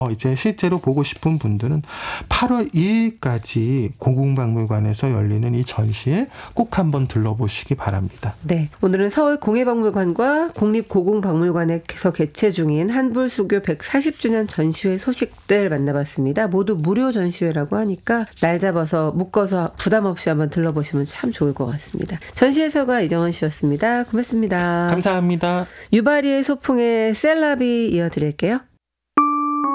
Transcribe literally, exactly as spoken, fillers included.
이제 실제로 보고 싶은 분들은 팔월 이일까지 고궁박물관에서 열리는 이 전시에 꼭 한번 들러보시기 바랍니다. 네, 오늘은 서울 공예박물관과 국립고궁박물관에서 개최 중인 한불수교 백사십 주년 전시회 소식들 만나봤습니다. 모두 무료 전시회라고 하니까 날 잡아서 묶어서 부담 없이 한번 들러보시면 참 좋을 것 같습니다. 전시 해설가 이정은 씨였습니다. 고맙습니다. 감사합니다. 유바리의 소풍의 셀라비 이어드릴게요.